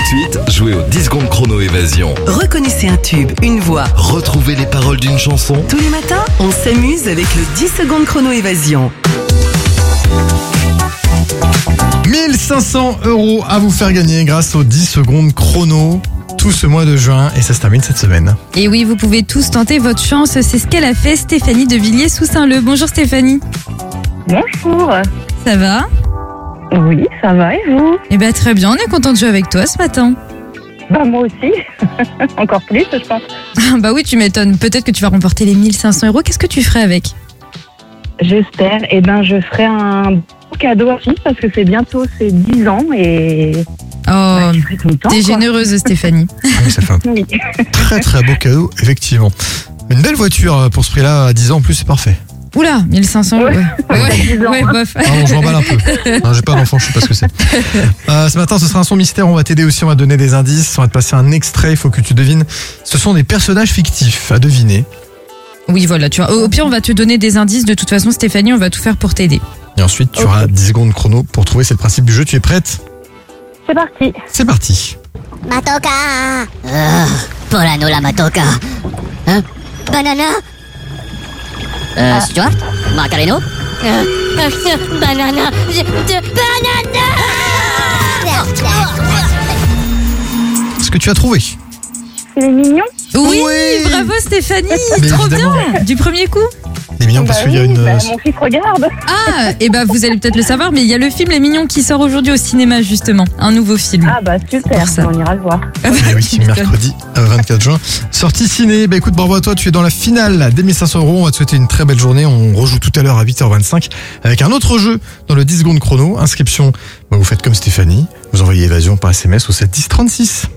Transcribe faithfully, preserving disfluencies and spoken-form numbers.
de suite, jouez au dix secondes chrono évasion. Reconnaissez un tube, une voix. Retrouvez les paroles d'une chanson. Tous les matins, on s'amuse avec le dix secondes chrono évasion. mille cinq cents euros à vous faire gagner grâce aux dix secondes chrono tout ce mois de juin et ça se termine cette semaine. Et oui, vous pouvez tous tenter votre chance. C'est ce qu'elle a fait, Stéphanie de Villiers-sous-Saint-Leu. Bonjour Stéphanie. Bonjour. Ça va? Oui, ça va et vous? Eh bien très bien, on est content de jouer avec toi ce matin. Bah moi aussi. Encore plus, je pense. Bah oui, tu m'étonnes. Peut-être que tu vas remporter les mille cinq cents euros. Qu'est-ce que tu ferais avec? J'espère. Et ben je ferai un beau cadeau à fille parce que c'est bientôt ses dix ans et Oh, bah, je serai content, t'es quoi. généreuse Stéphanie. Oui, ça fait un Oui. très très beau cadeau, effectivement. Une belle voiture pour ce prix-là, à dix ans en plus, c'est parfait. Oula, mille cinq cents euros. Ouais. Ouais, Ouais, dix ans, ouais, hein. bof. Pardon, je m'emballe un peu. Non, j'ai pas d'enfant, je sais pas ce que c'est. Euh, ce matin, ce sera un son mystère. On va t'aider aussi, on va te donner des indices. On va te passer un extrait, il faut que tu devines. Ce sont des personnages fictifs à deviner. Oui, voilà, tu vois. Au au pire, on va te donner des indices. De toute façon, Stéphanie, on va tout faire pour t'aider. Et ensuite, tu Ok. auras dix secondes chrono pour trouver. C'est le principe du jeu. Tu es prête? C'est parti. C'est parti. Matoka euh, Polano la Matoka hein? Banana euh, Stuart Macareno euh, euh, Banana je, de, Banana Ce que tu as trouvé. C'est mignon. Oui, Oui. bravo Stéphanie. Mais Trop évidemment. bien. Du premier coup. C'est mignon parce Bah qu'il y a oui, une. bah, mon fils regarde. Ah, et bah vous allez peut-être le savoir, mais il y a le film Les Mignons qui sort aujourd'hui au cinéma justement, un nouveau film. Ah bah super, Pour ça. on ira le voir. Ah bah, Eh oui, tu m'étonnes. mercredi vingt-quatre juin. Sortie ciné. Bah écoute, bravo à toi. Tu es dans la finale des mille cinq cents euros. On va te souhaiter une très belle journée. On rejoue tout à l'heure à huit heures vingt-cinq avec un autre jeu dans le dix secondes chrono. Inscription. Bah, vous faites comme Stéphanie. Vous envoyez évasion par S M S au sept dix trente-six.